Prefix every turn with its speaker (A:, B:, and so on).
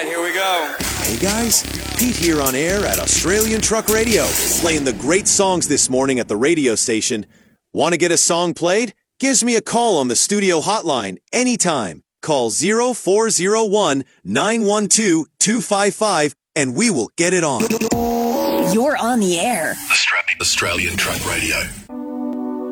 A: right, here we go.
B: Hey guys, Pete here on air at Australian Truck Radio, playing the great songs this morning at the radio station. Want to get a song played? Gives me a call on the studio hotline anytime. Call 0401 912 255 and we will get it on.
C: You're on the air.
D: Australian Truck Radio.